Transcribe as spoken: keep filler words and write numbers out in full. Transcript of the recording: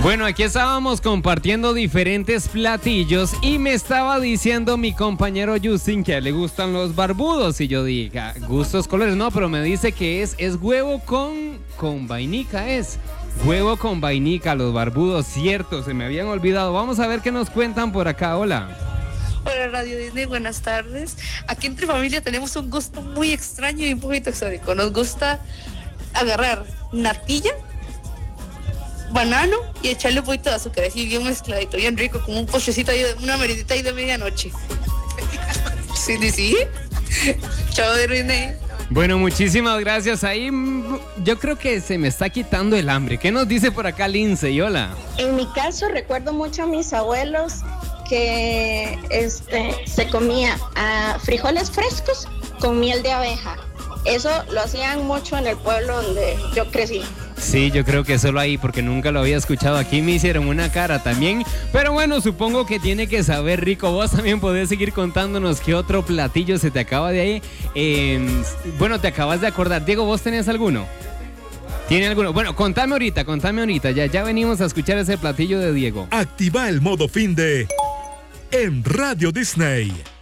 Bueno, aquí estábamos compartiendo diferentes platillos y me estaba diciendo mi compañero Justin que a él le gustan los barbudos y yo dije, "Ah, gustos colores, no, pero me dice que es, es huevo con, con vainica, es huevo con vainica, los barbudos, cierto, se me habían olvidado. Vamos a ver qué nos cuentan por acá, hola. Hola Radio Disney, buenas tardes. Aquí entre familia tenemos un gusto muy extraño y un poquito exótico. Nos gusta agarrar natilla, banano y echarle un poquito de azúcar, así bien mezcladito, bien rico, como un postrecito ahí, de- una meridita ahí de medianoche. Sí, sí, sí. Chao de Disney. Bueno, muchísimas gracias. Ahí mm, yo creo que se me está quitando el hambre. ¿Qué nos dice por acá Lindsay? Hola. En mi caso recuerdo mucho a mis abuelos que este, se comía ah, frijoles frescos con miel de abeja. Eso lo hacían mucho en el pueblo donde yo crecí. Sí, yo creo que solo ahí, porque nunca lo había escuchado. Aquí me hicieron una cara también. Pero bueno, supongo que tiene que saber rico. Vos también podés seguir contándonos qué otro platillo se te acaba de ahí. Eh, bueno, te acabas de acordar. Diego, ¿vos tenés alguno? ¿Tiene alguno? Bueno, contame ahorita, contame ahorita. Ya, ya venimos a escuchar ese platillo de Diego. Activa el modo fin de en Radio Disney.